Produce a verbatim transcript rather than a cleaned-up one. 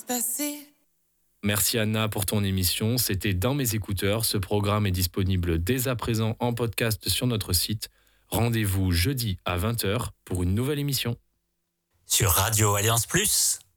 passer. Merci Anna pour ton émission, c'était Dans mes écouteurs. Ce programme est disponible dès à présent en podcast sur notre site. Rendez-vous jeudi à vingt heures pour une nouvelle émission. Sur Radio Alliance Plus.